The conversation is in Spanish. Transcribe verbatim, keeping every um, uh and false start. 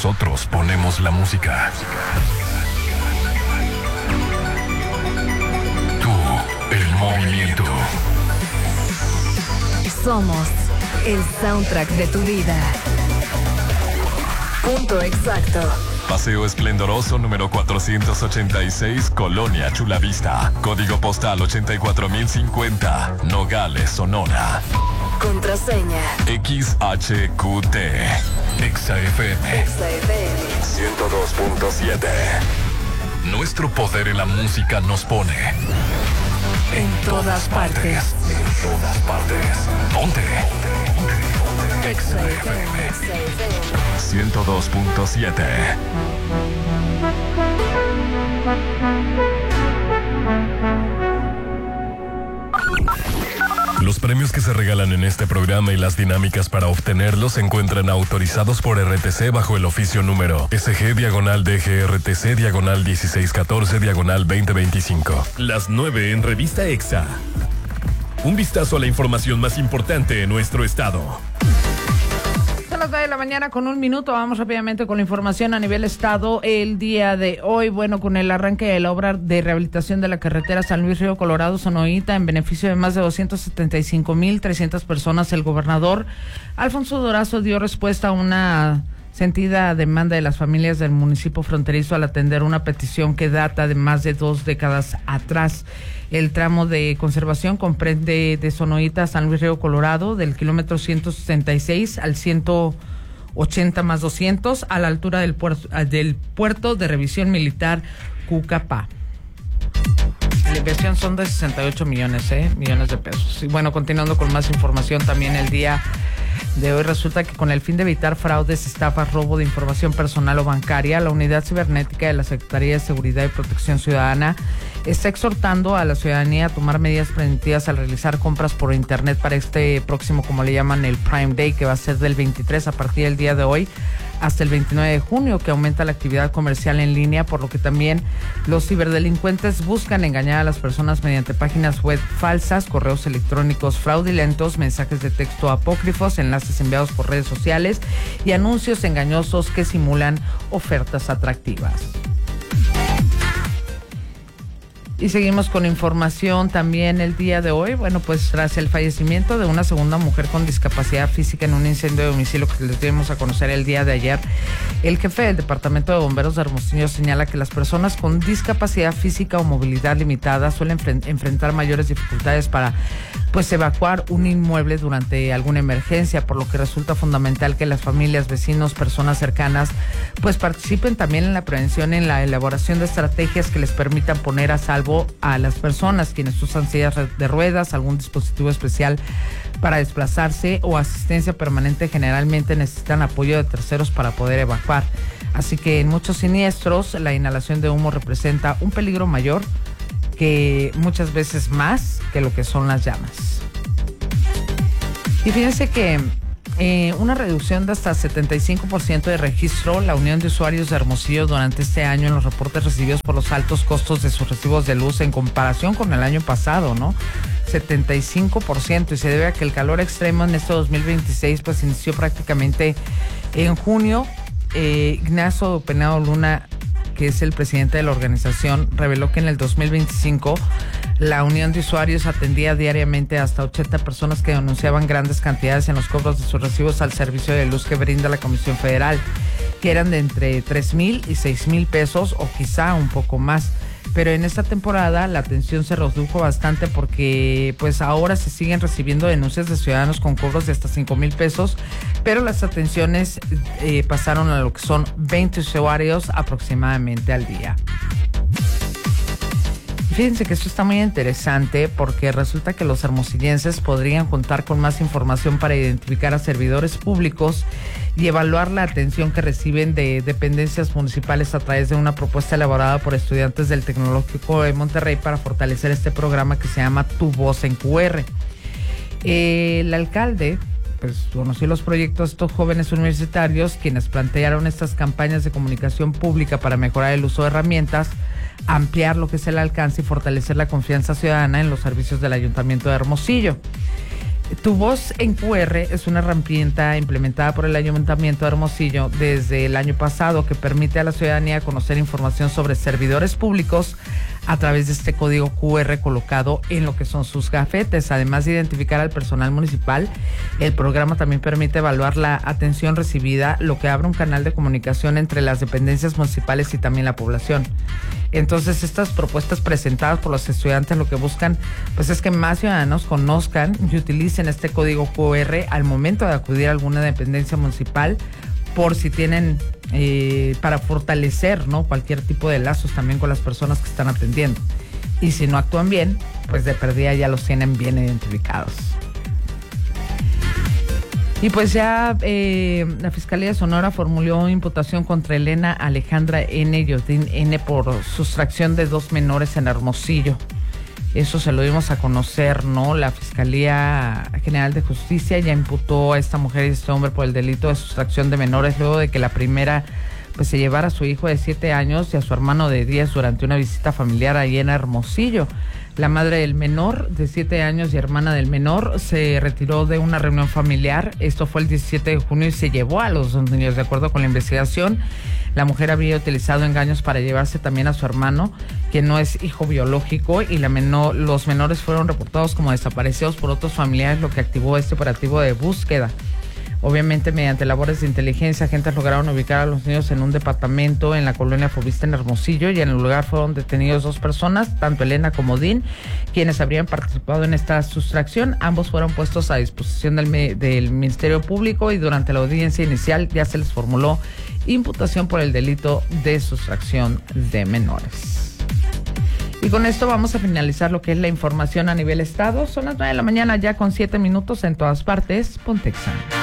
Nosotros ponemos la música. Tú, el movimiento. Somos el soundtrack de tu vida. Punto exacto. Paseo Esplendoroso número cuatrocientos ochenta y seis, Colonia Chulavista. Código postal ochenta y cuatro mil cincuenta, Nogales, Sonora. Contraseña X H Q T. Exa F M. Exa F M ciento dos punto siete. Nuestro poder en la música nos pone en todas partes. En todas partes. Ponte. Exa F M ciento dos punto siete. Los premios que se regalan en este programa y las dinámicas para obtenerlos se encuentran autorizados por R T C bajo el oficio número S G diagonal D G R T C diagonal dieciséis catorce diagonal veinte veinticinco. Las nueve en Revista Exa. Un vistazo a la información más importante en nuestro estado. Son las nueve de la mañana con un minuto. Vamos rápidamente con la información a nivel estado. El día de hoy, bueno, con el arranque de la obra de rehabilitación de la carretera San Luis Río Colorado Sonoita en beneficio de más de doscientos setenta y cinco mil trescientas personas, el gobernador Alfonso Durazo dio respuesta a una sentida demanda de las familias del municipio fronterizo al atender una petición que data de más de dos décadas atrás. El tramo de conservación comprende de Sonoita a San Luis Río Colorado, del kilómetro ciento sesenta y seis al ciento ochenta más doscientos, a la altura del puerto, del puerto de revisión militar Cucapá. La inversión son de sesenta y ocho millones, ¿eh? millones de pesos. Y bueno, continuando con más información también el día de hoy, resulta que con el fin de evitar fraudes, estafas, robo de información personal o bancaria, la Unidad Cibernética de la Secretaría de Seguridad y Protección Ciudadana está exhortando a la ciudadanía a tomar medidas preventivas al realizar compras por internet para este próximo, como le llaman, el Prime Day, que va a ser del veintitrés a partir del día de hoy hasta el veintinueve de junio, que aumenta la actividad comercial en línea, por lo que también los ciberdelincuentes buscan engañar a las personas mediante páginas web falsas, correos electrónicos fraudulentos, mensajes de texto apócrifos, enlaces enviados por redes sociales y anuncios engañosos que simulan ofertas atractivas. Y seguimos con información también el día de hoy. Bueno, pues tras el fallecimiento de una segunda mujer con discapacidad física en un incendio de domicilio que les dimos a conocer el día de ayer, el jefe del Departamento de Bomberos de Hermosillo señala que las personas con discapacidad física o movilidad limitada suelen enfren- enfrentar mayores dificultades para pues evacuar un inmueble durante alguna emergencia, por lo que resulta fundamental que las familias, vecinos, personas cercanas pues participen también en la prevención, en la elaboración de estrategias que les permitan poner a salvo a las personas quienes usan sillas de ruedas, algún dispositivo especial para desplazarse o asistencia permanente. Generalmente necesitan apoyo de terceros para poder evacuar. Así que en muchos siniestros la inhalación de humo representa un peligro mayor, que muchas veces más que lo que son las llamas. Y fíjense que Eh, una reducción de hasta setenta y cinco por ciento de registro la Unión de Usuarios de Hermosillo durante este año en los reportes recibidos por los altos costos de sus recibos de luz en comparación con el año pasado, ¿no? setenta y cinco por ciento, y se debe a que el calor extremo en este dos mil veintiséis pues inició prácticamente en junio. eh, Ignacio Penado Luna, que es el presidente de la organización, reveló que en el dos mil veinticinco la Unión de Usuarios atendía diariamente hasta ochenta personas que denunciaban grandes cantidades en los cobros de sus recibos al servicio de luz que brinda la Comisión Federal, que eran de entre tres mil y seis mil pesos o quizá un poco más. Pero en esta temporada la atención se redujo bastante porque pues ahora se siguen recibiendo denuncias de ciudadanos con cobros de hasta cinco mil pesos, pero las atenciones eh, pasaron a lo que son veinte usuarios aproximadamente al día. Fíjense que esto está muy interesante porque resulta que los hermosillenses podrían contar con más información para identificar a servidores públicos y evaluar la atención que reciben de dependencias municipales a través de una propuesta elaborada por estudiantes del Tecnológico de Monterrey para fortalecer este programa que se llama Tu Voz en Q R. Eh, el alcalde pues conoció los proyectos de estos jóvenes universitarios, quienes plantearon estas campañas de comunicación pública para mejorar el uso de herramientas, ampliar lo que es el alcance y fortalecer la confianza ciudadana en los servicios del Ayuntamiento de Hermosillo. Tu Voz en Q R es una herramienta implementada por el Ayuntamiento de Hermosillo desde el año pasado que permite a la ciudadanía conocer información sobre servidores públicos a través de este código Q R colocado en lo que son sus gafetes. Además de identificar al personal municipal, el programa también permite evaluar la atención recibida, lo que abre un canal de comunicación entre las dependencias municipales y también la población. Entonces, estas propuestas presentadas por los estudiantes lo que buscan pues es que más ciudadanos conozcan y utilicen este código Q R al momento de acudir a alguna dependencia municipal, por si tienen eh, para fortalecer, ¿no?, cualquier tipo de lazos también con las personas que están atendiendo. Y si no actúan bien, pues de perdida ya los tienen bien identificados. Y pues ya eh, la Fiscalía de Sonora formuló imputación contra Elena Alejandra N. y Odín N. por sustracción de dos menores en Hermosillo. Eso se lo dimos a conocer, ¿no? La Fiscalía General de Justicia ya imputó a esta mujer y a este hombre por el delito de sustracción de menores luego de que la primera pues se llevara a su hijo de siete años y a su hermano de diez durante una visita familiar ahí en Hermosillo. La madre del menor de siete años y hermana del menor se retiró de una reunión familiar. Esto fue el diecisiete de junio y se llevó a los dos niños. De acuerdo con la investigación, la mujer había utilizado engaños para llevarse también a su hermano, que no es hijo biológico, y la menor, los menores fueron reportados como desaparecidos por otros familiares, lo que activó este operativo de búsqueda. Obviamente, mediante labores de inteligencia, agentes lograron ubicar a los niños en un departamento en la colonia Fobista en Hermosillo, y en el lugar fueron detenidos dos personas, tanto Elena como Odín, quienes habrían participado en esta sustracción. Ambos fueron puestos a disposición del, del Ministerio Público y durante la audiencia inicial ya se les formuló imputación por el delito de sustracción de menores. Y con esto vamos a finalizar lo que es la información a nivel estado. Son las nueve de la mañana ya con siete minutos en todas partes. Pontexa.